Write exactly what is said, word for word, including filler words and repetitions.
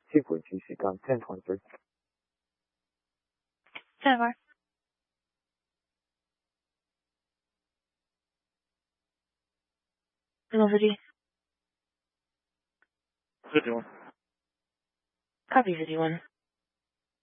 two point two sequence, ten twenty-three. Centaur. Velocity. fifty-one. Copy fifty-one.